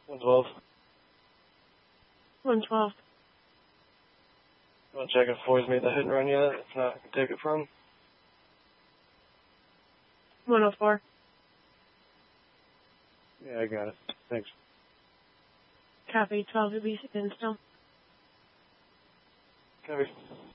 112. 112. You want to check if Foy's made the hit and run yet? If not, I can take it from. 104. Yeah, I got it. Thanks. Copy. 12 to be still. Copy.